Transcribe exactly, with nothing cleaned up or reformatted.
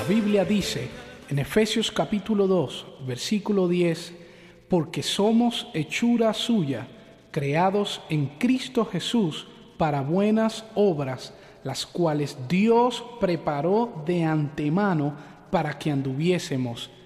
Biblia dice en Efesios capítulo dos, versículo diez, porque somos hechura suya, creados en Cristo Jesús para buenas obras, las cuales Dios preparó de antemano para que anduviésemos